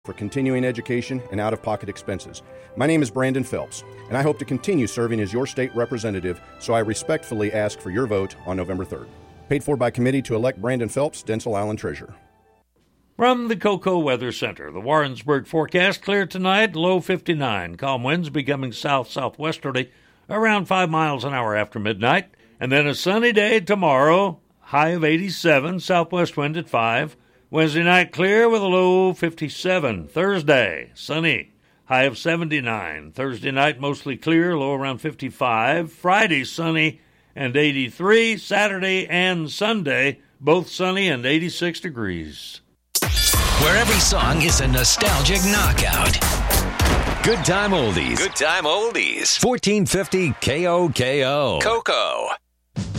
for continuing education and out-of-pocket expenses. My name is Brandon Phelps, and I hope to continue serving as your state representative, so I respectfully ask for your vote on November 3rd. Paid for by committee to elect Brandon Phelps, Densel Island Treasurer. From the Cocoa Weather Center, the Warrensburg forecast: clear tonight, low 59. Calm winds becoming south-southwesterly around 5 miles an hour after midnight. And then a sunny day tomorrow, high of 87, southwest wind at 5. Wednesday night clear with a low 57. Thursday, sunny, high of 79. Thursday night mostly clear, low around 55. Friday, sunny and 83. Saturday and Sunday, both sunny and 86 degrees. Where every song is a nostalgic knockout. Good time oldies. Good time oldies. 1450 KOKO. Cocoa.